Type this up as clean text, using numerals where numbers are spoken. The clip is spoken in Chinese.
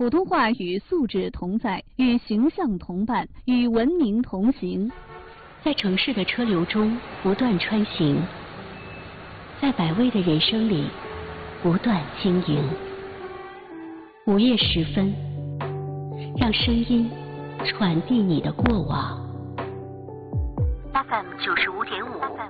普通话与素质同在，与形象同伴，与文明同行。 在城市的车流中不断穿行，在百味的人生里不断经营。午夜时分，让声音传递你的过往。FM 95.5